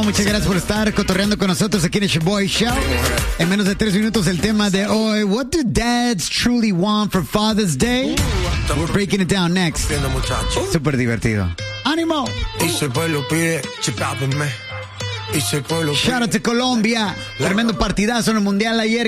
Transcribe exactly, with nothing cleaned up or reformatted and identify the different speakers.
Speaker 1: Muchas gracias por estar cotorreando con nosotros aquí en el Shoboy Show. En menos de tres minutos el tema de hoy. What do dads truly want for Father's Day? We're breaking it down next. Súper divertido. ¡Ánimo!
Speaker 2: Y si el pueblo pide, chipápenme. Y si el pueblo pide.
Speaker 1: Shout out to Colombia. Tremendo partidazo en el Mundial ayer.